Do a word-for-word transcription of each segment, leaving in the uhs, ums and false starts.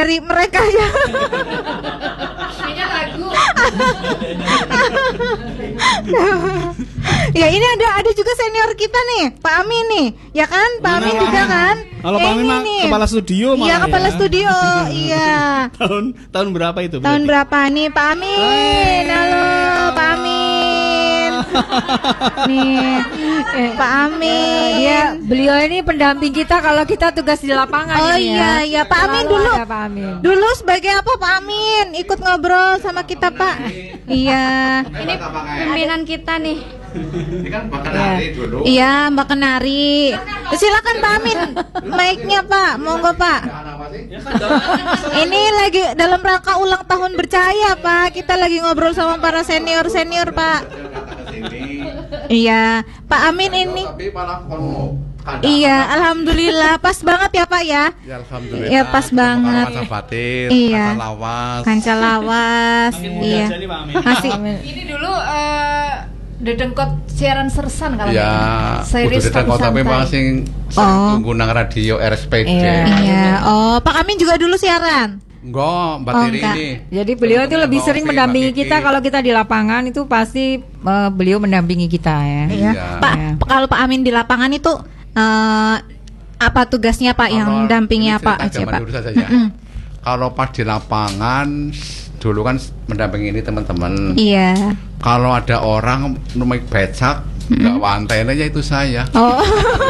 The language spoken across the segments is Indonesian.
dari mereka ya. Kayaknya lagu. Ya ini ada ada juga senior kita nih, Pak Amin nih, ya kan? Pak Amin juga kan? Kalau Pak Amin mah kepala studio malah. Iya, kepala ya. studio. Iya. tahun tahun berapa itu? Tahun berarti? berapa nih Pak Amin? Halo Pak Amin. Nih eh, Pak Amin. Dia beliau ini pendamping kita kalau kita tugas di lapangan. Oh ini iya, ya. ya Pak Amin Selalu dulu. ada Pak Amin. Dulu sebagai apa Pak Amin? Ikut ngobrol sama kita Pak. Iya. Ini pimpinan kita nih. Ini kan Mbak Kenari dulu. Iya, Mbak Kenari. Silakan Pak Amin. Mic-nya Pak, monggo Pak. Ini lagi dalam rangka ulang tahun bercahaya Pak. Kita lagi ngobrol sama para senior-senior Pak. Iya, Pak Amin ini. Iya, alhamdulillah pas banget ya Pak ya. Ya alhamdulillah. Ya pas banget. Kaca batin, Iya. kaca lawas. Kanca lawas. Iya. Masih Ini dulu uh, dedengkot siaran sersan kalau Ya, series udah tapi kota santai. memang sing Oh. menggunakan radio R S P D. Iya. Iya. Oh, Pak Amin juga dulu siaran. Enggak, Mbak Oh, Tiri enggak. ini. Jadi beliau itu lebih Mbak sering Ovi, mendampingi Mbak kita Kiki. kalau kita di lapangan itu pasti uh, beliau mendampingi kita ya. Iya. Iya. Pak, Iya. Pak, kalau Pak Amin di lapangan itu eh, apa tugasnya Pak yang Kalau mendampingi ini apa cerita aja zaman Pak? dulu saja ya. Mm-mm. Kalau pas di lapangan dulu kan mendampingi ini teman-teman. Iya. Kalau ada orang numik becak, enggak wantennya itu saya. Oh,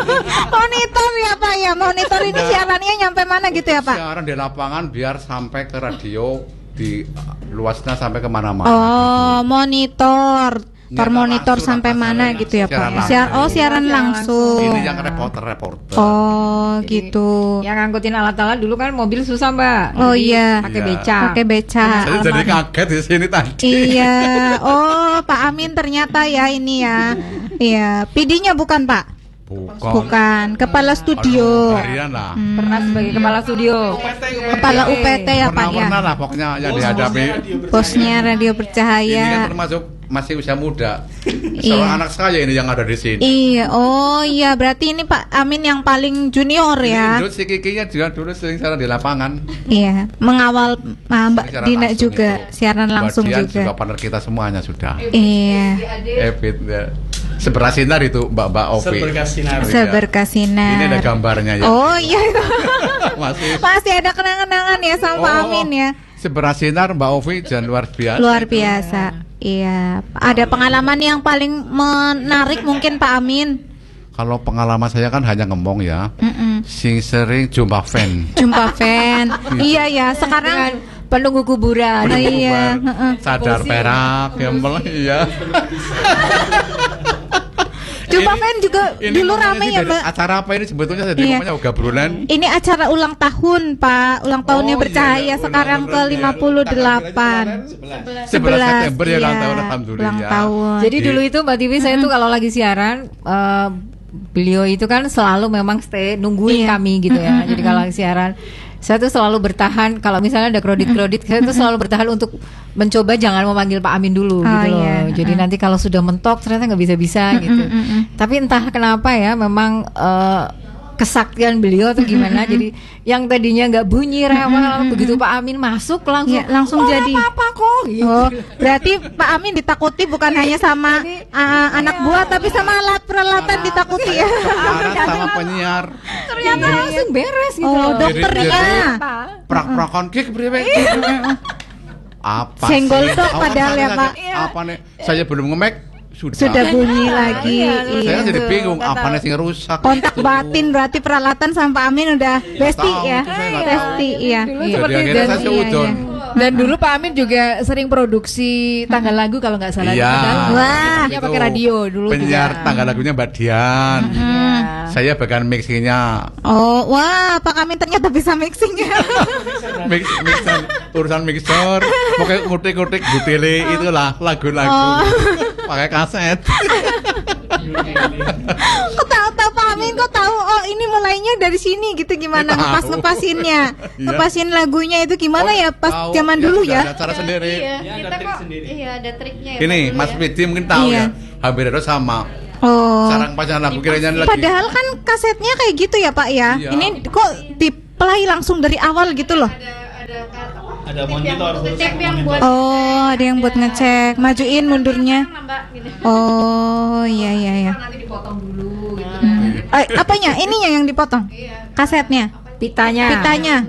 monitor ya Pak ya, monitor ini siarannya nyampe mana gitu ya Pak? Siaran di lapangan biar sampai ke radio di luasnya sampai kemana-mana. Oh, monitor, tor Nyata monitor langsung sampai apa mana siaran gitu ya Pak? langsung. ya? Siar, oh siaran Siaran langsung. Ini yang reporter-reporter. Oh, Jadi, gitu. Yang ngangkutin alat-alat dulu kan mobil susah Mbak. Oh Jadi iya. pakai Iya. beca. Pakai beca. Saya jadi kaget di sini tadi. Iya. Oh, Pak Amin ternyata ya ini ya. Iya. P D-nya bukan Pak? Bukan. Bukan. Kepala studio. Aduh, harian lah. Pernah sebagai kepala studio. Kepala U P T ya Pak ya. Pernah-pernah lah pokoknya yang dihadapi. Bosnya Radio Ini kan Bercahaya. termasuk masih usia muda. Iya. Seorang anak saya ini yang ada di sini. Iya. Oh iya, berarti ini Pak Amin yang paling junior Ini ya. dulu si Kikinya juga dulu sering siaran di lapangan. Iya, mengawal uh, Mbak Siaran Dina langsung juga itu. siaran langsung Mbak Dian juga. juga partner kita semuanya sudah. Iya. Evit ya. Sebelah sinar itu Mbak Mbak Ovi. Seberkas sinar. Iya. Seberkas sinar. Ini ada gambarnya ya. Oh iya. Masih Masih ada kenangan-kenangan ya sama Pak Oh, Amin ya. Sebelah sinar Mbak Ovi dan luar biasa. Luar biasa. Iya. Ada pengalaman yang paling menarik mungkin Pak Amin. Kalau pengalaman saya kan hanya ngomong ya. Mm-mm. Sing sering jumpa fan. Jumpa fan. Iya ya. Sekarang Penunggu kuburan. Oh, iya. Heeh. Sadar perak, gembel iya. jumpa Ini- fan juga Ini dulu ngomongnya rame sih ya dari Mbak. acara apa ini sebetulnya jadi Iya. ngomongnya gabrulan. Ini acara ulang tahun Pak. Ulang tahunnya Oh, iya, bercahaya iya, sekarang ulang ke tahun, lima puluh delapan. sebelas September ya ulang iya, tahun alhamdulillah. ulang tahun. Jadi dulu itu Mbak Tiwi saya tuh kalau lagi siaran eh, beliau itu kan selalu memang stay nungguin Iya. kami gitu ya. Jadi kalau lagi siaran saya tuh selalu bertahan kalau misalnya ada kredit-kredit saya tuh selalu bertahan untuk mencoba jangan memanggil Pak Amin dulu Oh, gitu loh. iya. Jadi nanti kalau sudah mentok ternyata nggak bisa-bisa gitu. Tapi entah kenapa ya memang eh, kesaktian beliau atau gimana. Jadi yang tadinya nggak bunyi rewel begitu Pak Amin masuk langsung Iya, langsung "Oh, jadi." apa-apa kok gitu. Oh, berarti Pak Amin ditakuti bukan hanya sama uh, anak buah tapi sama alat peralatan ditakuti ya. Karena sama penyiar Ternyata langsung beres gitu. Oh, loh. dokternya. Apa? prak-prakon kick priwe. Apa Senggol sih? tuh Awas padahal ya, saja. Pak. Apa nih? Saya belum ngemek sudah. Sudah bunyi lagi. Iya, Saya Iya. kan jadi Tuh, bingung nggak apa tahu. nih sing rusak. Kontak Itu. batin berarti peralatan sama Pak Amin udah besti tahu, ya. itu saya nggak Besti iya. Dulu Iya. Jadi akhirnya saya Iya, seudon. iya. Dan dulu Pak Amin juga sering produksi tanggal lagu kalau nggak salah. Iya. Wah. Dia pakai radio dulu Penyiar juga. tanggal lagunya Mbak Dian. Saya bagian mixingnya. Oh, wah, Pak Amin ternyata bisa mixing ya. Mix, mixer, urusan mixer, pokoknya ngutik-ngutik butile itulah lagu-lagu. Oh. Pakai kaset. Kok tahu tahu Pak Amin kok tahu oh ini mulainya dari sini gitu gimana Tahu. ngepas ngepasinnya Iya. ngepasin lagunya itu gimana Oh, ya pas tahu. zaman Ya, dulu sudah ya. ada cara sendiri. Iya, Ya, kita ada trik kok sendiri. iya ada triknya ya. Ini Pak, dulu Mas ya. Pidi mungkin tahu Iya. ya. Hampir ada sama. Oh. Sarang pasangan lagu kiranya lagi. Padahal kan kasetnya kayak gitu ya Pak ya. Iya. Ini kok di play langsung dari awal gitu loh. Ada monitor khusus. Oh, ada yang buat ngecek, majuin mundurnya. Oh, iya iya iya. Nanti dipotong dulu gitu. Eh, apanya? Ininya yang dipotong? Kasetnya? Pitanya. Pitanya.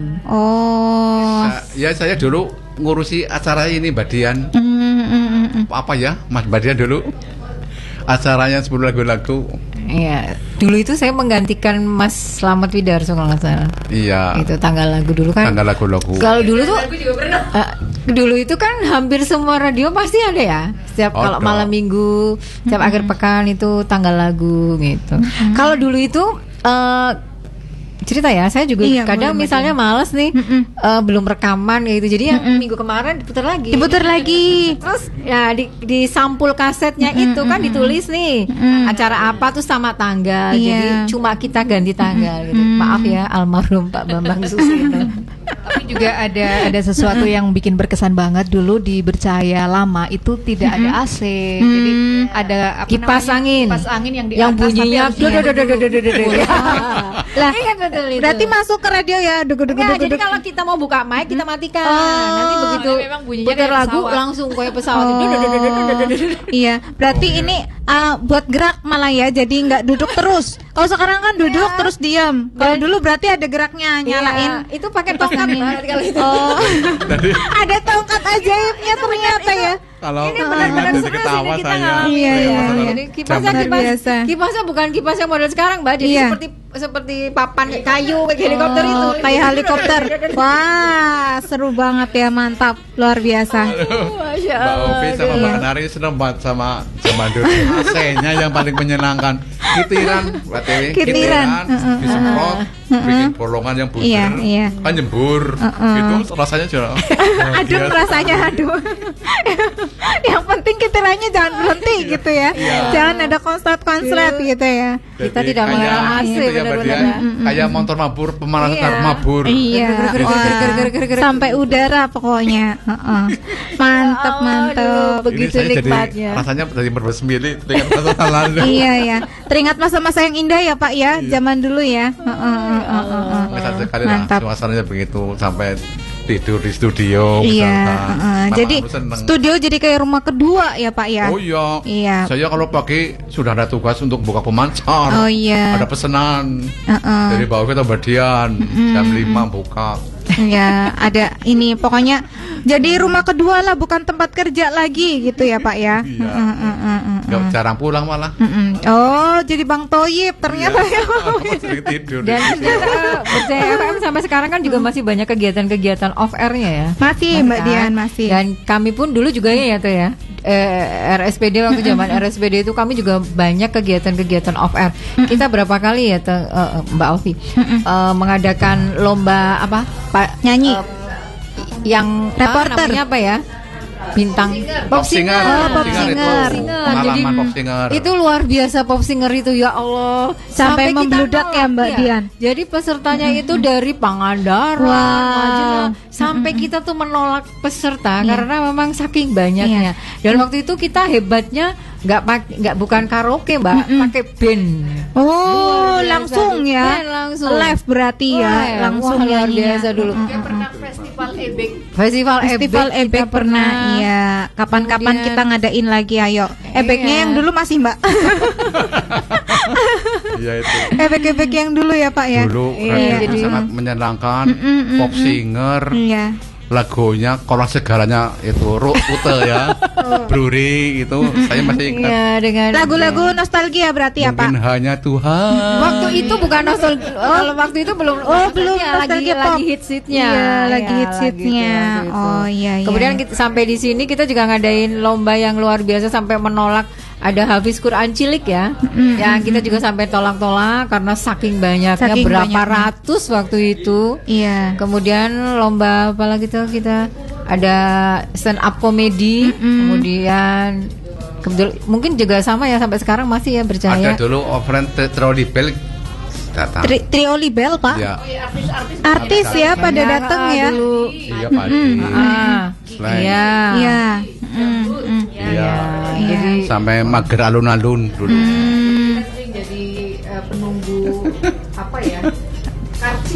Oh. Sa- ya saya dulu ngurusi acara ini Mbak Dian. Mm, mm, mm, mm. Apa ya Mas Mbak Dian dulu? Acaranya sepuluh lagu-lagu. Iya, dulu itu saya menggantikan Mas Slamet Widarso kalau nggak salah. Iya. Itu tanggal lagu dulu kan. Tanggal lagu-lagu. Kalau dulu tuh eh, dulu itu kan hampir semua radio pasti ada ya. Setiap Oh, kalau dong. malam minggu, setiap akhir pekan itu tanggal lagu gitu. Kalau dulu itu eh, cerita ya, saya juga Iya, kadang boleh, misalnya males nih eh, belum rekaman gitu. Jadi yang minggu kemarin diputar lagi. Diputar lagi. Terus ya di, di sampul kasetnya itu kan ditulis nih acara apa tuh sama tanggal. Iya. Jadi cuma kita ganti tanggal gitu. Maaf ya almarhum Pak Bambang Susilo. Tapi juga ada ada sesuatu yang bikin berkesan banget dulu di Bercahaya lama itu tidak ada A C. Jadi ada apa Kipas namanya? angin. Kipas angin yang di Yang atas tapi bunyinya harus dihitung. Lah, Ingat betul itu. berarti masuk ke radio ya, dugu dugu Enggak, dugu jadi dugu. kalau kita mau buka mic kita matikan. Oh. Nanti begitu Karena memang bunyinya putar kayak lagu pesawat. langsung kayak pesawat. Oh, iya, berarti ini uh, buat gerak malah ya, jadi nggak duduk terus. Kalau sekarang kan duduk terus diam. Kalau dulu berarti ada geraknya, nyalain. Iya, itu pakai tongkat ini. banget kalau itu. Oh, Jadi ada tongkat ajaibnya ternyata ya. kalau Ini benar-benar ingat jadi seru sih ketawa kita saya. ngalamin. Iya, iya, Jadi iya. kipasnya Luar kipas, biasa. kipasnya bukan kipas yang model sekarang, Mbak. Jadi Iya. seperti seperti papan kayu kayak helikopter itu. Oh, kayak helikopter. Wah, seru banget ya, mantap, luar biasa. Masya Mbak Ovi sama Mbak Iya. Nari senang banget sama zaman dulu. A C-nya yang paling menyenangkan. Kitiran, Mbak Dewi. Kitiran. Heeh, disemprot, bikin bolongan yang bunder, Iya, iya. kan nyembur. Gitu rasanya juga. Aduh, rasanya aduh. Yang penting kitirannya jangan berhenti gitu ya. Jangan ada konslet-konslet gitu ya. Kita tidak mengenal A C, benar-benar ya. Kayak motor mabur, pemanasan Iya. mabur. Iya, Ger-ger-ger, wah, ger-ger, ger-ger. sampai udara pokoknya. Heeh. Mantap, mantap. Aduh, begitu Ini saya jadi nikmatnya. rasanya dari bersembili dengan masa lalu. Iya ya, teringat masa-masa yang indah ya Pak ya, zaman dulu ya. Heeh, heeh, heeh. Masa sekali lah Mantap. suasananya begitu sampai tidur di studio. Iya, misalkan. heeh. Mama Jadi aku seneng. studio jadi kayak rumah kedua ya Pak ya. Oh iya. Iya. Saya kalau pagi sudah ada tugas untuk buka pemancar. Oh iya. Ada pesanan. Heeh. Dari bawah kita Badian jam lima buka. Ya, ada ini pokoknya jadi rumah kedua lah, bukan tempat kerja lagi gitu ya Pak ya. Iya. Heeh, heeh, heeh. Nggak jarang pulang malah. Mm-mm. Oh, jadi Bang Toyib ternyata ya. Aku sering tidur. Dan kita Berjaya F M sampai sekarang kan juga masih banyak kegiatan-kegiatan off air-nya ya. Masih Mbak kan? Dian, masih. Dan kami pun dulu juga ya tuh ya. Eh, R S P D waktu zaman R S P D itu kami juga banyak kegiatan-kegiatan off air. Kita berapa kali ya tuh, eh, Mbak Ovi eh, mengadakan lomba apa? Pak Nyanyi. yang Reporter. apa, namanya apa ya? Bintang Pop singer. Oh, pop Singer itu. singer. Jadi Pengalaman pop singer. itu luar biasa pop singer itu ya Allah. Sampai kita membludak ya, Mbak iya. Dian. Jadi pesertanya itu dari Pangandaran, Wow. Majelang, sampai kita tuh menolak peserta karena memang saking banyaknya. Dan waktu itu kita hebatnya nggak pakai nggak bukan karaoke Mbak, pakai band. Oh, Luar biasa. langsung ya. Band langsung. Live berarti ya, Wah, langsung wah, luar nyanyinya. biasa dulu. Dia pernah festival ebek. Festival, Festival Ebek Ebek kita pernah, iya. Kapan-kapan Kemudian- kita ngadain lagi, ayo. Ebeknya Iya. yang dulu masih Mbak. Iya itu. Ebek-ebek yang dulu ya Pak ya. Dulu Iya, radio itu jadi- sangat menyenangkan. Mm, mm, Pop singer. Iya. Lagunya kolak segalanya itu Ru Ute ya. Bruri itu saya masih ingat. Iya, dengan Lagu-lagu nostalgia berarti ya Mungkin Pak. hanya Tuhan. waktu itu bukan nostalgia. Kalau waktu itu belum. Oh, belum nostalgia, lagi nostalgia pop. lagi hits hitnya. Iya, lagi Iya, hits hitnya. lagi itu, waktu Oh, itu. iya, iya. Kemudian kita, sampai di sini kita juga ngadain lomba yang luar biasa sampai menolak. Ada Hafiz Quran Cilik ya, yang kita juga sampai tolak-tolak karena saking banyaknya, Saking berapa banyaknya. ratus waktu itu. Iya. Kemudian lomba apa lagi tuh kita ada stand up comedy, kemudian kebetul- mungkin juga sama ya sampai sekarang masih ya Ada berjaya. dulu offline Trolli Bell datang. Tri Trioli Bell Pak. Ya, Artis ya pada Banyak, datang ah, ya. dulu. iya Padi. Ah, Selain- iya. Iya. Mm, mm. Iya. Jadi Sampai mager alun-alun dulu. sering jadi eh, penunggu apa ya? Karcis.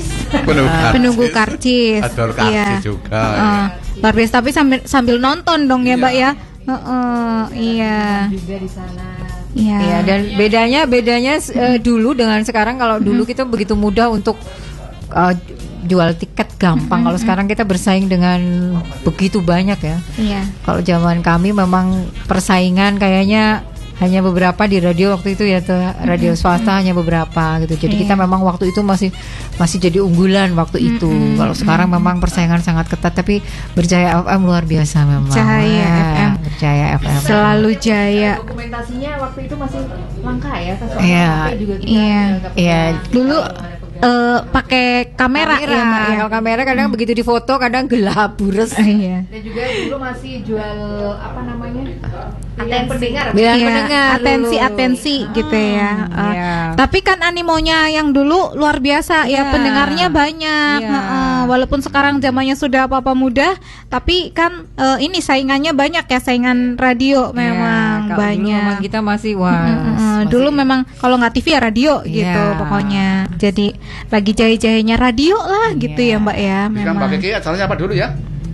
Penunggu karcis. Penunggu karcis. Adol karcis Iya. juga. Uh, Ya. Luar biasa, tapi sambil sambil nonton dong ya, Iya. Mbak ya. Uh, uh, iya. juga di sana. Iya. Ya, dan bedanya bedanya eh, dulu dengan sekarang. Kalau dulu kita begitu mudah untuk eh, jual tiket gampang. Kalau sekarang kita bersaing dengan begitu banyak ya. Iya. Kalau zaman kami memang persaingan kayaknya hanya beberapa di radio waktu itu ya, tuh radio swasta hanya beberapa gitu. Jadi Iya. kita memang waktu itu masih masih jadi unggulan waktu itu. Kalau sekarang memang persaingan sangat ketat, tapi Berjaya F M luar biasa memang. Berjaya Wah, F M. Berjaya F M. Selalu jaya. Dokumentasinya waktu itu masih langka ya, kan? Iya. H P juga kita Iya. nggak pernah Iya. Dulu eh, pakai kamera, Kamera, ya, Mbak ya. kalau kamera kadang begitu difoto kadang gelap bures. Iya. Dan juga dulu masih jual apa namanya? Atensi pendengar. Bilang Iya, pendengar atensi dulu. atensi gitu ya. Uh, iya. Tapi kan animonya yang dulu luar biasa ya, Iya. pendengarnya banyak. Iya. Uh, walaupun sekarang zamannya sudah apa-apa mudah, tapi kan uh, ini saingannya banyak ya, saingan radio memang Ya, kalau dulu banyak. memang kita masih wah. Mm, mm, mm. masih- Dulu memang kalau nggak T V ya radio gitu Iya. pokoknya. Jadi lagi jaya-jayanya radio lah gitu Iya. ya Mbak ya. Sekarang Mbak Memang. Kiki acaranya apa dulu ya?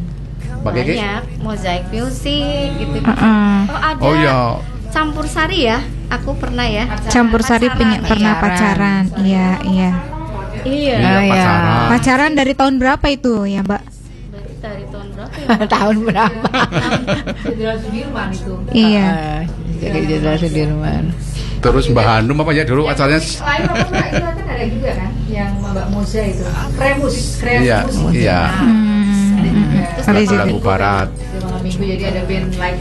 Mbak Kiki? Banyak, mozaik music gitu. Mm-mm. Oh ada Oh iya. campur sari ya, aku pernah ya. Campur sari Pacaran, punya- pernah iya. pacaran. Iya, iya. Iya. Iya, Oh, iya. pacaran. Pacaran dari tahun berapa itu ya Mbak? Berarti dari tahun berapa ya? tahun berapa? Jenderal Sudirman itu. Iya. Ah, jadi Jenderal Sudirman. Terus Mbak Hanum apa ya dulu acaranya? Lain apa Mbak? Itu kan ada juga kan yang Mbak Moza itu. Kremus, Kremus. Iya, iya. Hmm. Ada juga. Ada Lagu juga. barat. Di malam minggu jadi ada band live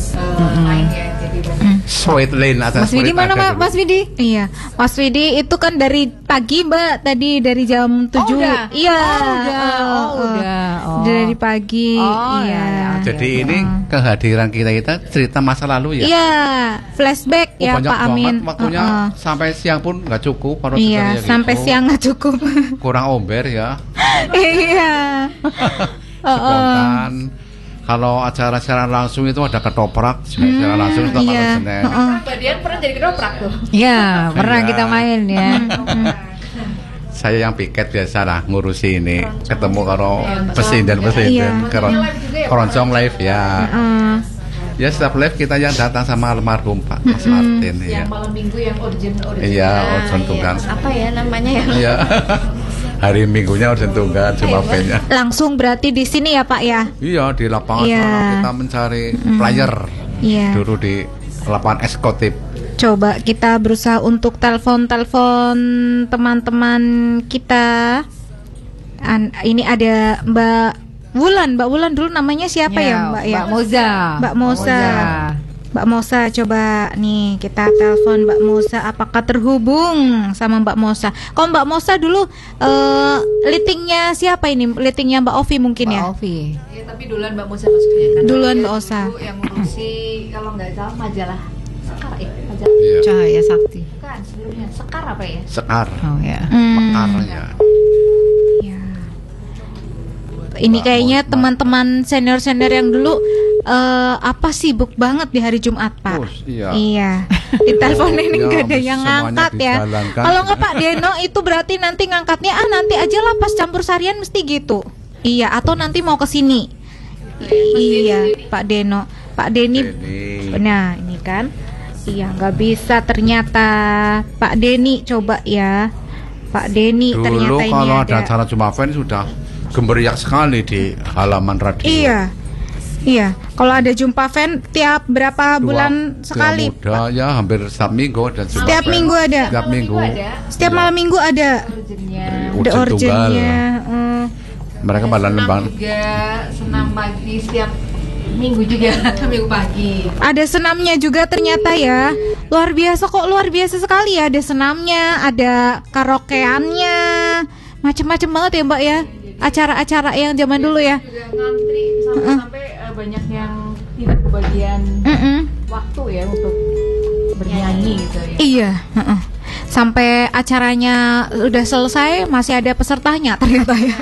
uh, lain ya. Jadi banyak. Sweet Lane acara Mas Widi Sweet mana ada Pak? dulu. Mas Widi? Iya, Mas Widi itu kan dari pagi Mbak, tadi dari jam tujuh. udah? Iya. Oh, udah. eh, Oh, eh, udah. Oh. Dari pagi. Oh, iya. ya, ya. Jadi ini kehadiran kita kita cerita masa lalu ya. Iya, flashback Oh, ya banyak Pak Amin. banget waktunya Eh, eh. sampai siang pun nggak cukup. Kalau Iya, ceritanya sampai gitu. siang nggak cukup. Kurang omber ya. Iya. Oh, oh. Sedangkan kalau acara secara langsung itu ada ketoprak, secara langsung itu Iya. malam Senin. Oh, oh. Mbak Dian pernah jadi kedoprak tuh. Iya, pernah Iya. kita main ya. Saya yang piket biasa lah ngurusi ini, ketemu karo Iya. presiden-presiden, keron keroncong live ya. Eh, Ya setiap live kita yang datang sama almarhum Pak Mas Martin ya. Yang malam minggu yang origin origin. Iya, Nah, urgent iya. tunggal. Apa ya namanya ya? Iya. Hari Minggunya urgent tunggal cuma bandnya. langsung berarti di sini ya Pak ya. Iya di lapangan Iya. sana kita mencari player Iya. dulu di lapangan eksekutif. Coba kita berusaha untuk telepon-telepon teman-teman kita. An- ini ada Mbak Wulan, Mbak Wulan dulu namanya siapa ya, Mbak ya? Mbak Moza. Mbak Moza. Mbak Moza, coba nih kita telepon Mbak Moza. Apakah terhubung sama Mbak Moza? Kalau Mbak Moza dulu eh leadingnya siapa ini? Leadingnya Mbak Ovi mungkin Mbak ya? Ovi. Ya, tapi duluan Mbak Moza masuknya kan. Duluan Dia Mbak Oza. dulu yang ngurusi kalau nggak salah majalah Sekar ya, majalah Iya. Cahaya Sakti. bukan sebelumnya Sekar apa ya? Sekar. Oh ya. Hmm, Mekar ya. ya. Ini kayaknya teman-teman senior-senior yang dulu eh, apa sibuk banget di hari Jumat Pak? Oh, iya. Iya. Di telepon ini Ya, nggak ada yang semuanya ngangkat ya. dijalankan. Kalau nggak Pak Deno itu berarti nanti ngangkatnya ah nanti aja lah pas campur sarian mesti gitu. Iya atau nanti mau ke sini. Iya Pak Deno, Pak Deni. Jadi, Nah ini kan, iya nggak bisa ternyata Pak Deni coba ya. Pak Deni dulu ternyata ini kalau ada. ada acara Jumpa Fan sudah gemberiak sekali di halaman radio. Iya. Iya, kalau ada jumpa fan tiap berapa Dua- bulan Tua sekali? Muda ya hampir setiap minggu dan Jumpa Setiap Fan. minggu ada. Setiap minggu. Setiap Iya. malam minggu ada. Originnya. The Urgent tunggal. originnya. eh. Mereka pada Senam lembang. juga senam pagi setiap minggu juga minggu pagi. Ada senamnya juga ternyata ya. Luar biasa kok, luar biasa sekali ya. Ada senamnya, ada karaokeannya, macam-macam banget ya Mbak ya. Acara-acara yang zaman dulu ya. Juga ngantri sampai-sampai eh, banyak yang tidak kebagian Mm-mm. waktu ya untuk bernyanyi gitu ya. Iya. heeh. Sampai acaranya udah selesai masih ada pesertanya ternyata ya.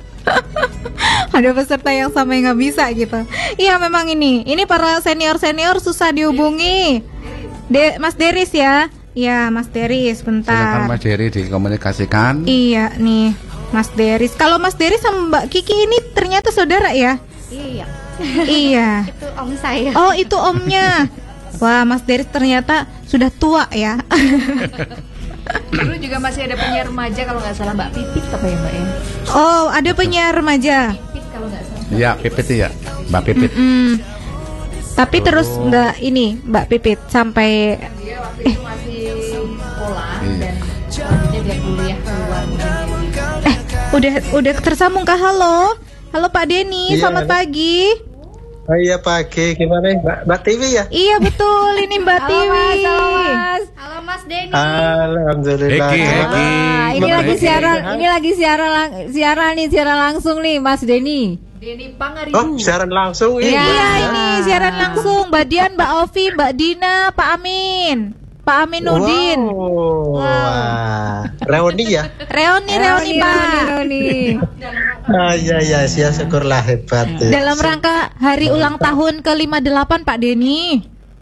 Ada peserta yang sampai nggak bisa gitu. Iya memang ini, ini para senior senior susah dihubungi. De, Mas Deris ya, ya Mas Deris Silakan bentar. Mas Jerry dikomunikasikan. Iya nih, Mas Deris. Kalau Mas Deris sama Mbak Kiki ini ternyata saudara ya? Iya. Iya. Itu om saya. Oh, itu omnya. Wah, Mas Deris ternyata sudah tua ya. Dulu juga masih ada penyiar remaja kalau nggak salah Mbak Pipit apa ya Mbak ya? Oh, ada penyiar remaja. Pipit kalau nggak salah. Ya, Pipit ya, Mbak Pipit. Mm. Tapi terus nggak ini Mbak Pipit sampai Dia waktu itu masih sekolah Iya. dan selanjutnya dia kuliah keluar. eh udah udah tersambung kah? Halo. Halo Pak Denny, Iya. selamat pagi. Oh iya pagi, gimana Mbak, Mbak Tiwi ya? Iya betul, ini Mbak Halo Tiwi. Mas, halo Mas. Halo Mas Denny. Alhamdulillah. Eki, Gimana? Eki. Ah, ini Mbak lagi Eki. siaran, ini lagi siaran lang- siaran nih, siaran langsung nih Mas Denny. Denny Pangaribu. Oh, siaran langsung ini. Iya. Iya ini siaran langsung Mbak Dian, Mbak Ovi, Mbak Dina, Pak Amin, Pak Aminuddin. Wow. Wah. Reuni ya? Reoni, Reoni Pak. Reoni. Ah iya iya, ya syukurlah hebat. Dalam rangka hari ulang tahun ke lima puluh delapan Pak Denny.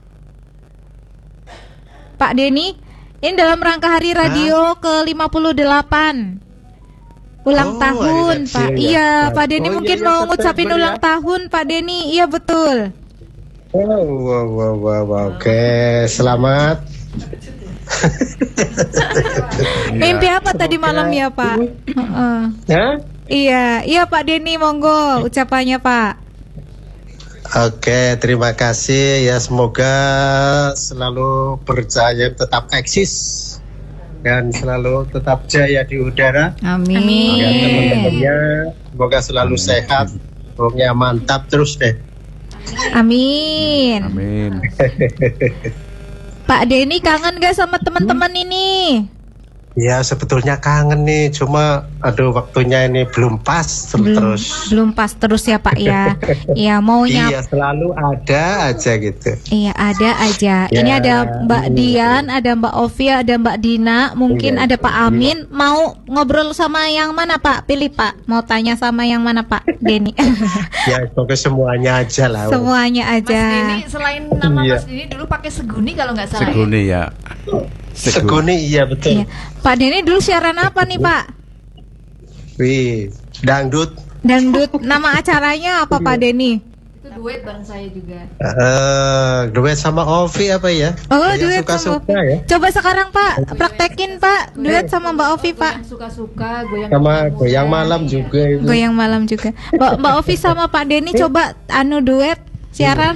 Pak Denny, ini dalam rangka hari radio ke lima puluh delapan. Ulang Oh, tahun, hari Pak. radio ya. Iya, Pak Denny Oh, iya, mungkin iya, mau September ngucapin ya. ulang tahun, Pak Denny. Iya betul. Wow, wow, wow, wow, wow. Oke, selamat. Mimpi apa tadi malam ya, Pak? Heeh. Ya? Iya, iya Pak Denny, monggo ucapannya Pak. Oke, terima kasih ya, semoga selalu berjaya, tetap eksis dan selalu tetap jaya di udara. Amin. Ya, teman-temannya semoga selalu sehat, pokoknya mantap terus deh. Amin. Amin. Pak Denny kangen gak sama teman-teman ini? Ya sebetulnya kangen nih, cuma aduh waktunya ini belum pas Belum, terus. belum pas terus ya Pak ya. Iya maunya. Iya selalu ada aja gitu. Iya ada aja. Ya, Ini ada Mbak iya. Dian, ada Mbak Ovia, ada Mbak Dina, mungkin Iya, ada Pak iya. Amin. Mau ngobrol sama yang mana Pak? Pilih Pak. Mau tanya sama yang mana Pak Denny? Ya pokoknya semuanya aja lah. Semuanya Mas aja. Denny selain nama Iya. Mas Denny dulu pakai Seguni kalau nggak salah. ya? Seguni ya. Seguni iya betul. Iya. Pak Denny dulu siaran apa nih Pak? Wih, dangdut. Dangdut. Nama acaranya apa Pak Denny? Itu duet bareng saya juga. Eh, duet sama Ovi apa ya? Oh, Yang duet suka-suka sama ya. Coba sekarang Pak, praktekin Pak, duet sama Mbak Ovi Pak. Goyang suka-suka, goyang Sama muda. goyang malam juga itu. Goyang malam juga. Mbak Mbak Ovi sama Pak Denny coba anu duet siaran.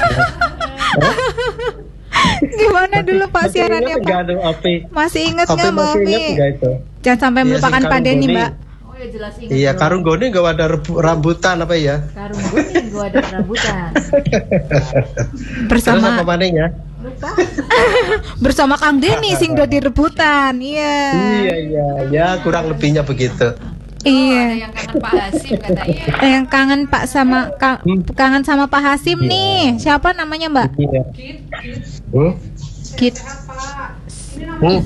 Gimana dulu Pak siarannya Enggak Pak? ada Ovi. Masih inget Ovi nggak Mbak masih Ovi? ingat enggak itu? Jangan sampai Iya, melupakan si Pak Denny Karung Mbak. Oh ya jelas ingat. Iya, dong. Karung Goni enggak ada rebu- rambutan apa ya? Karung Guning gua ada rambutan. Terus apa Bersama manehnya? bersama Kang Denny sing udah direbutan. Iya. Iya, iya, ya kurang lebihnya begitu. Ada Iya. yang kangen Pak Hasim katanya. Eh, Yang kangen Pak sama Ka- kangen sama Pak Hasim Iya. nih. Siapa namanya Mbak? Iya. Hmm? Kit. Hmm?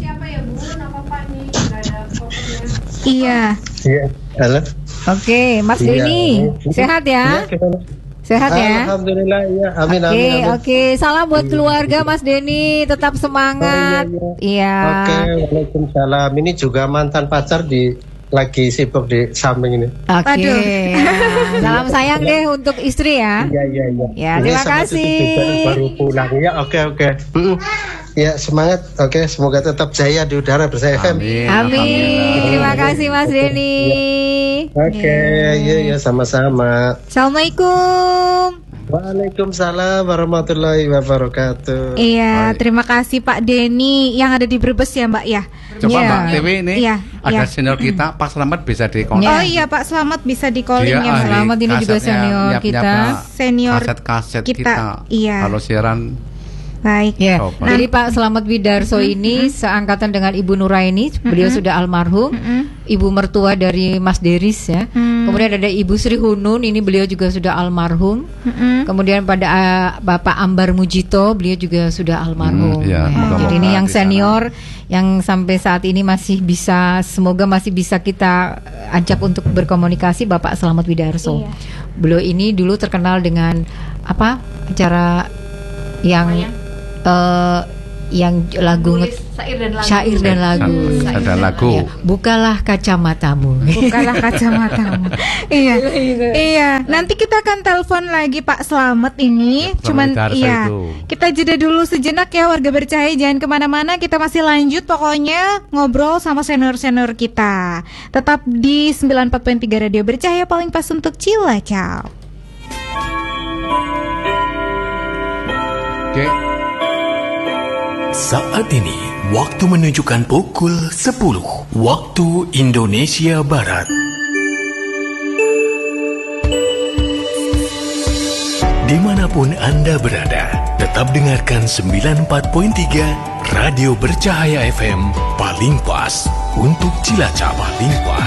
Iya. Iya. Halo. Oke, Mas Iya. Denny, sehat ya? Iya, gimana? Sehat ya? Alhamdulillah ya. Amin Oke, amin amin. oke. Salam buat keluarga Mas Denny, tetap semangat. Oh, Iya. Oke, waalaikumsalam. Ini juga mantan pacar di lagi sibuk di samping ini. Oke. Aduh. Ya. Salam sayang deh untuk istri ya. Iya iya iya. Ya, Ini terima sama kasih. cucu baru, baru pulang ya. Oke oke. Mm. Ya semangat. Oke, semoga tetap jaya di udara bersama F M. Amin. Amin. Terima kasih Mas Denny. Oke, iya iya sama-sama. Assalamualaikum. Waalaikumsalam warahmatullahi wabarakatuh. Iya, Baik. terima kasih Pak Denny yang ada di Brebes ya Mbak ya. Coba Iya. Mbak Tiwi ini Iya, ada iya. senior kita Pak Selamat bisa dikontak. Oh iya Pak Selamat bisa di calling Dia ya Mbak. ahli Selamat ini juga kasetnya, senior nyiap-nyiap kita. Senior kaset-kaset kita, kita. iya. Kalau siaran Baik. Ya, Coba. jadi Pak Selamat Widarso ini seangkatan dengan Ibu Nuraini, beliau sudah almarhum, Ibu mertua dari Mas Deris ya. Kemudian ada Ibu Sri Hunun, ini beliau juga sudah almarhum. Kemudian pada uh, Bapak Ambar Mujito, beliau juga sudah almarhum. Hmm, ya, Ya, moga-moga jadi ini yang di sana. senior yang sampai saat ini masih bisa, semoga masih bisa kita ajak untuk berkomunikasi, Bapak Selamat Widarso. Iya. Beliau ini dulu terkenal dengan apa? Acara yang eh, yang lagu nge- Syair dan lagu. Syair dan lagu. Syair dan lagu. Ya, bukalah kacamatamu. Bukalah kacamatamu. Iya. Iya. Nanti kita akan telepon lagi Pak Slamet ini. Selamat Cuman Darsa iya. itu. Kita jeda dulu sejenak ya warga bercahaya. Jangan kemana-mana. Kita masih lanjut pokoknya ngobrol sama senior-senior kita. Tetap di sembilan puluh empat koma tiga Radio Bercahaya, paling pas untuk Cilacap. Oke. Saat ini waktu menunjukkan pukul sepuluh waktu Indonesia Barat. Dimanapun Anda berada, tetap dengarkan sembilan puluh empat koma tiga Radio Bercahaya F M, paling pas untuk Cilacap, paling pas.